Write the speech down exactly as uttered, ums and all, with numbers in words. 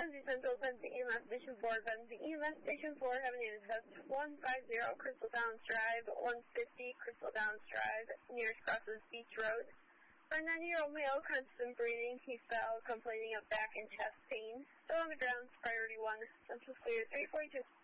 Lindsay Central, Lindsay E M S Station four, Lindsay E M S Station four, having a test one fifty Crystal Downs Drive, one fifty Crystal Downs Drive, nearest crosses Beach Road. For a ninety-year-old male, constant breathing, he fell, complaining of back and chest pain. Still on the ground, priority one, Central Clear three forty-two.